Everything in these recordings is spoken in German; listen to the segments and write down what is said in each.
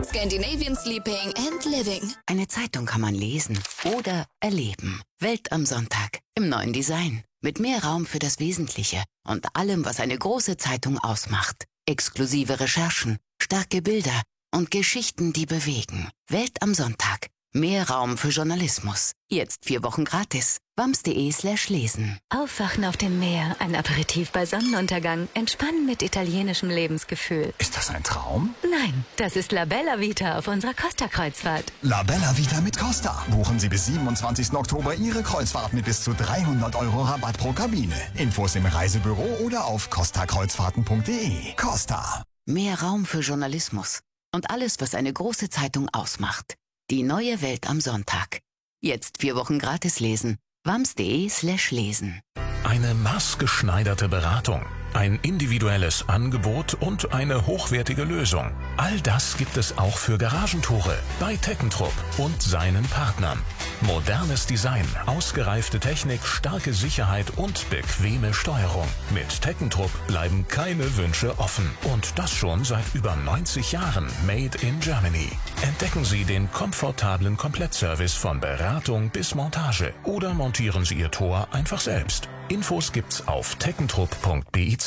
Scandinavian Sleeping and Living. Eine Zeitung kann man lesen oder erleben. Welt am Sonntag im neuen Design. Mit mehr Raum für das Wesentliche und allem, was eine große Zeitung ausmacht. Exklusive Recherchen, starke Bilder und Geschichten, die bewegen. Welt am Sonntag. Mehr Raum für Journalismus. Jetzt 4 Wochen gratis. wams.de/lesen. Aufwachen auf dem Meer, ein Aperitif bei Sonnenuntergang, entspannen mit italienischem Lebensgefühl. Ist das ein Traum? Nein, das ist La Bella Vita auf unserer Costa-Kreuzfahrt. La Bella Vita mit Costa. Buchen Sie bis 27. Oktober Ihre Kreuzfahrt mit bis zu 300 € Rabatt pro Kabine. Infos im Reisebüro oder auf costakreuzfahrten.de. Costa. Mehr Raum für Journalismus und alles, was eine große Zeitung ausmacht. Die neue Welt am Sonntag. Jetzt 4 Wochen gratis lesen. wams.de/lesen. Eine maßgeschneiderte Beratung, ein individuelles Angebot und eine hochwertige Lösung. All das gibt es auch für Garagentore bei Teckentrupp und seinen Partnern. Modernes Design, ausgereifte Technik, starke Sicherheit und bequeme Steuerung. Mit Teckentrupp bleiben keine Wünsche offen. Und das schon seit über 90 Jahren. Made in Germany. Entdecken Sie den komfortablen Komplettservice von Beratung bis Montage. Oder montieren Sie Ihr Tor einfach selbst. Infos gibt's auf teckentrupp.biz.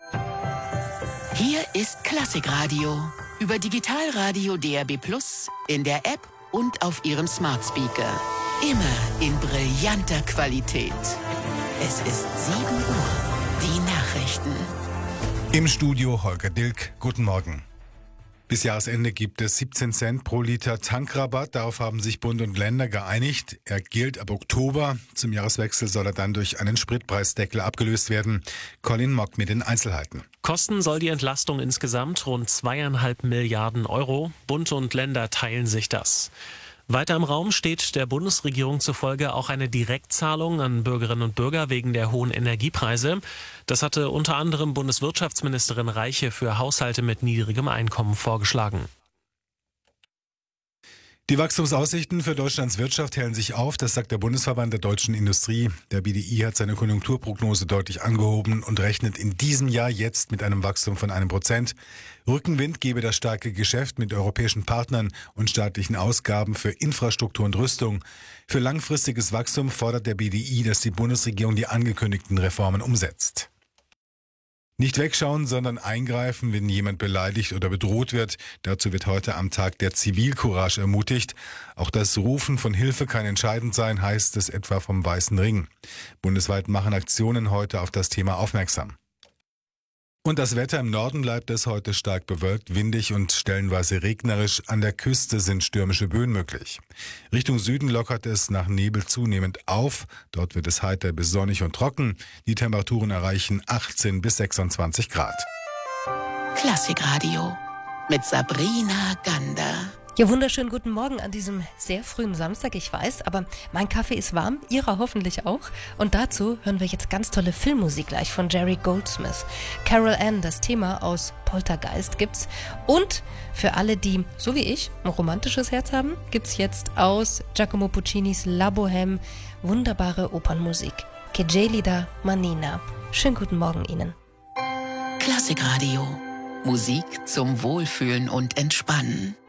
Hier ist Klassikradio. Über Digitalradio DAB+, in der App und auf Ihrem Smart Speaker. Immer in brillanter Qualität. Es ist 7 Uhr. Die Nachrichten. Im Studio Holger Dilk. Guten Morgen. Bis Jahresende gibt es 17 Cent pro Liter Tankrabatt. Darauf haben sich Bund und Länder geeinigt. Er gilt ab Oktober. Zum Jahreswechsel soll er dann durch einen Spritpreisdeckel abgelöst werden. Colin Mock mit den Einzelheiten. Kosten soll die Entlastung insgesamt rund 2,5 Milliarden €. Bund und Länder teilen sich das. Weiter im Raum steht der Bundesregierung zufolge auch eine Direktzahlung an Bürgerinnen und Bürger wegen der hohen Energiepreise. Das hatte unter anderem Bundeswirtschaftsministerin Reiche für Haushalte mit niedrigem Einkommen vorgeschlagen. Die Wachstumsaussichten für Deutschlands Wirtschaft hellen sich auf, das sagt der Bundesverband der deutschen Industrie. Der BDI hat seine Konjunkturprognose deutlich angehoben und rechnet in diesem Jahr jetzt mit einem Wachstum von 1%. Rückenwind gebe das starke Geschäft mit europäischen Partnern und staatlichen Ausgaben für Infrastruktur und Rüstung. Für langfristiges Wachstum fordert der BDI, dass die Bundesregierung die angekündigten Reformen umsetzt. Nicht wegschauen, sondern eingreifen, wenn jemand beleidigt oder bedroht wird. Dazu wird heute am Tag der Zivilcourage ermutigt. Auch das Rufen von Hilfe kann entscheidend sein, heißt es etwa vom Weißen Ring. Bundesweit machen Aktionen heute auf das Thema aufmerksam. Und das Wetter: im Norden bleibt es heute stark bewölkt, windig und stellenweise regnerisch. An der Küste sind stürmische Böen möglich. Richtung Süden lockert es nach Nebel zunehmend auf. Dort wird es heiter bis sonnig und trocken. Die Temperaturen erreichen 18 bis 26 Grad. Klassikradio mit Sabrina Gander. Ja, wunderschönen guten Morgen an diesem sehr frühen Samstag, ich weiß, aber mein Kaffee ist warm, Ihrer hoffentlich auch. Und dazu hören wir jetzt ganz tolle Filmmusik gleich von Jerry Goldsmith. Carol Ann, das Thema aus Poltergeist gibt's. Und für alle, die, so wie ich, ein romantisches Herz haben, gibt's jetzt aus Giacomo Puccinis La Bohème wunderbare Opernmusik. Che gelida manina. Schönen guten Morgen Ihnen. Klassikradio. Musik zum Wohlfühlen und Entspannen.